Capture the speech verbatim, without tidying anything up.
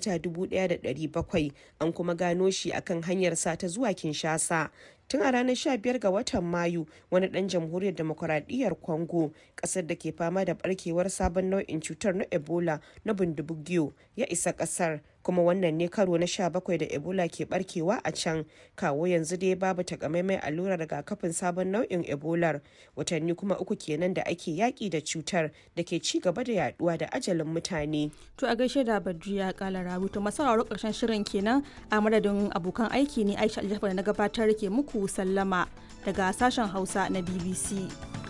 kilomita dubu ɗaya da ɗari bakwai, an kuma gano shi akan hanyarsa ta zuwa Kinshasa. Tun a ranar sha biyar ga watan Mayu, wani ɗan jamhuriyar demokuraɗiyyar Congo, ƙasar da ke fama da ɓarkewar sabon nau'in cutar na Ebola na Bundibugyo, ya isa ƙasar, kuma wannan ne karo na sha bakwai da Ebola ke ɓarkewa a can. Kawo yanzu dai babu takamaimai allurar rigakafin sabon nau'in Ebolar, watanni kuma uku kenan da ake yaƙi da cutar da ke ci gaba da yaɗuwa da ajalin mutane. To a gaishe da Badriya Kala Rabu, to masauraro ƙarshen shirin kenan, a madadin abokan aiki ne Aisha Aljafar da na gabatar ke muku sallama daga sashen Hausa na B B C.